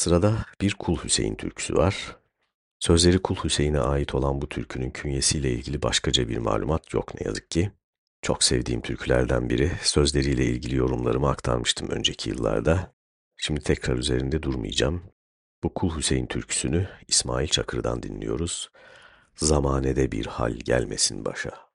Sırada bir Kul Hüseyin türküsü var. Sözleri Kul Hüseyin'e ait olan bu türkünün künyesiyle ilgili başkaca bir malumat yok ne yazık ki. Çok sevdiğim türkülerden biri. Sözleriyle ilgili yorumlarımı aktarmıştım önceki yıllarda. Şimdi tekrar üzerinde durmayacağım. Bu Kul Hüseyin türküsünü İsmail Çakır'dan dinliyoruz. Zamanede bir hal gelmesin başa.